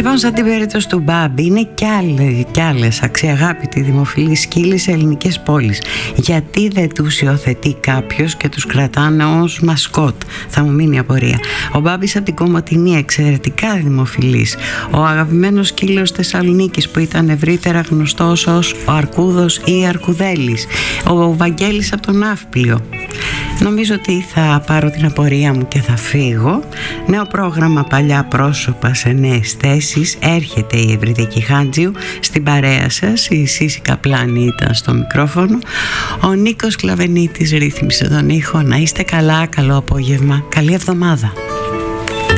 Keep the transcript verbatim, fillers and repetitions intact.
Λοιπόν, σαν την περίπτωση του Μπάμπη, είναι κι άλλες, κι άλλες αξιαγάπητοι δημοφιλείς σκύλοι σε ελληνικές πόλεις. Γιατί δεν τους υιοθετεί κάποιος και τους κρατάνε ως μασκότ? Θα μου μείνει απορία. Ο Μπάμπης από την Κομοτηνή, εξαιρετικά δημοφιλής. Ο αγαπημένος σκύλος Θεσσαλονίκης, που ήταν ευρύτερα γνωστός ως ο Αρκούδος ή Αρκουδέλης. Ο Βαγγέλης από τον Ναύπλιο. Νομίζω ότι θα πάρω την απορία μου και θα φύγω. Νέο πρόγραμμα παλιά πρόσωπα σε νέες θέσεις. Έρχεται η Ευρυδική Χάντζιου στην παρέα σας. Η Σύση Καπλάνη ήταν στο μικρόφωνο. Ο Νίκος Κλαβενίτης ρύθμισε τον ήχο. Να είστε καλά, καλό απόγευμα, καλή εβδομάδα.